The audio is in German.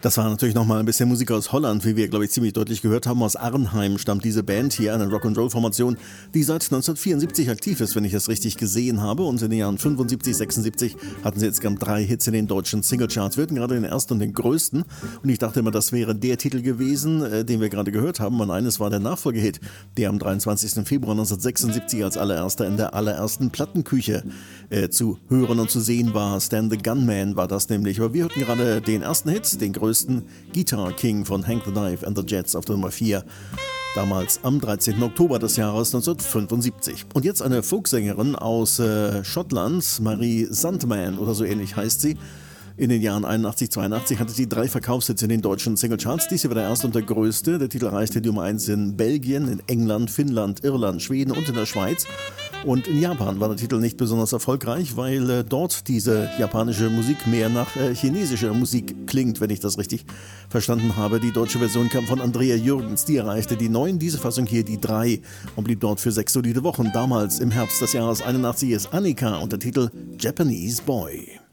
Das war natürlich nochmal ein bisschen Musik aus Holland, wie wir, glaube ich, ziemlich deutlich gehört haben. Aus Arnheim stammt diese Band hier, eine Rock'n'Roll-Formation, die seit 1974 aktiv ist, wenn ich das richtig gesehen habe. Und in den Jahren 75, 76 hatten sie insgesamt 3 Hits in den deutschen Singlecharts. Wir hatten gerade den ersten und den größten. Und ich dachte immer, das wäre der Titel gewesen, den wir gerade gehört haben. Und eines war der Nachfolgehit, der am 23. Februar 1976 als allererster in der allerersten Plattenküche zu hören und zu sehen war. Stan the Gunman war das nämlich. Aber wir hörten gerade den ersten Hit, den größten Guitar King von Hank the Knife and the Jets auf der Nummer 4. Damals am 13. Oktober des Jahres 1975. Und jetzt eine Folksängerin aus Schottland, Marie Sandman oder so ähnlich heißt sie. In den Jahren 81, 82 hatte sie 3 Verkaufshits in den deutschen Singlecharts. Dies hier war der erste und der größte. Der Titel erreichte die Nummer 1 in Belgien, in England, Finnland, Irland, Schweden und in der Schweiz. Und in Japan war der Titel nicht besonders erfolgreich, weil dort diese japanische Musik mehr nach chinesischer Musik klingt, wenn ich das richtig verstanden habe. Die deutsche Version kam von Andrea Jürgens, die erreichte die 9, diese Fassung hier die 3 und blieb dort für 6 solide Wochen. Damals im Herbst des Jahres 81 ist Annika und der Titel Japanese Boy.